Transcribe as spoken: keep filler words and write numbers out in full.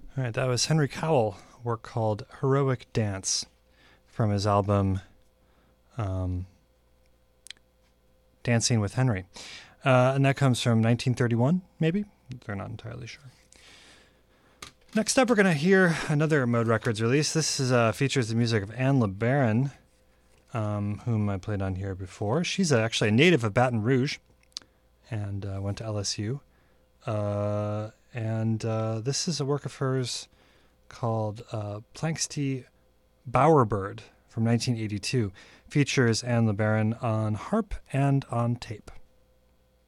All right, that was Henry Cowell, work called Heroic Dance from his album um, Dancing with Henry. Uh, and that comes from nineteen thirty-one, maybe? They're not entirely sure. Next up, we're going to hear another Mode Records release. This is uh, features the music of Anne LeBaron, um, whom I played on here before. She's actually a native of Baton Rouge and uh, went to L S U. Uh, and uh, this is a work of hers called uh, Planxty Bowerbird from nineteen eighty-two. Features Anne LeBaron on harp and on tape.